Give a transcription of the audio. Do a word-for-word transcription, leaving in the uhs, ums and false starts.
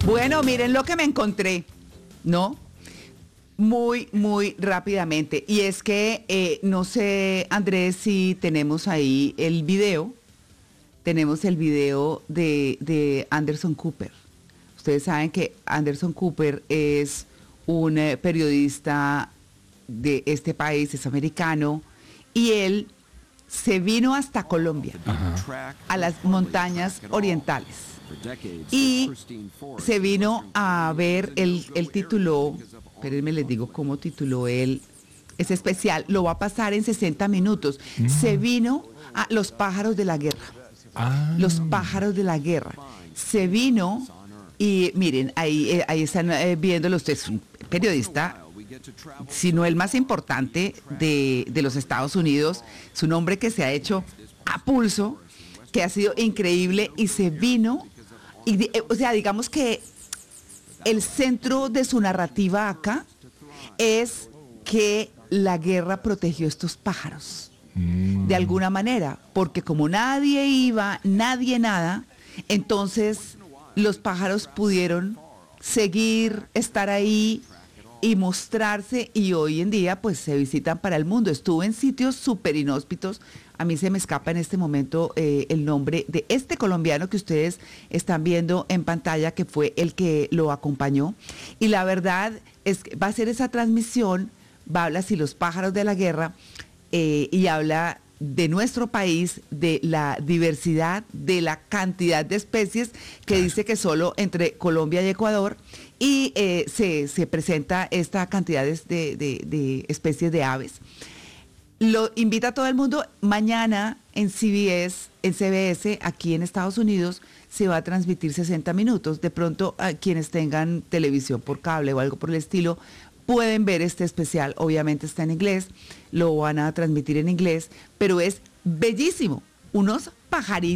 Bueno, miren lo que me encontré, ¿no? Muy, muy rápidamente. Y es que, eh, no sé, Andrés, si tenemos ahí el video. Tenemos el video de, de Anderson Cooper. Ustedes saben que Anderson Cooper es un eh, periodista de este país, es americano, y él se vino hasta Colombia, Ajá. a las montañas orientales. Y se vino a ver, él, él tituló, espérenme les digo cómo tituló él, es especial, lo va a pasar en sesenta minutos. Mm. Se vino a Los pájaros de la guerra. Ah. Los pájaros de la guerra. Se vino y miren, ahí, eh, ahí están eh, viéndolo, usted es un periodista, sino el más importante de, de los Estados Unidos, es un hombre que se ha hecho a pulso, que ha sido increíble y se vino, y, eh, o sea, digamos que el centro de su narrativa acá es que la guerra protegió estos pájaros. De alguna manera, porque como nadie iba, nadie nada, entonces los pájaros pudieron seguir, estar ahí y mostrarse, y hoy en día pues se visitan para el mundo. Estuvo en sitios súper inhóspitos. A mí se me escapa en este momento eh, el nombre de este colombiano que ustedes están viendo en pantalla, que fue el que lo acompañó. Y la verdad es que va a ser esa transmisión, va a hablar si los pájaros de la guerra, Eh, y habla de nuestro país, de la diversidad, de la cantidad de especies que dice que solo entre Colombia y Ecuador, y eh, se, se presenta esta cantidad de, de, de especies de aves. Lo invita a todo el mundo. Mañana en C B S, en C B S, aquí en Estados Unidos, se va a transmitir sesenta minutos. De pronto, a quienes tengan televisión por cable o algo por el estilo, pueden ver este especial. Obviamente está en inglés, lo van a transmitir en inglés, pero es bellísimo. Unos pajaritos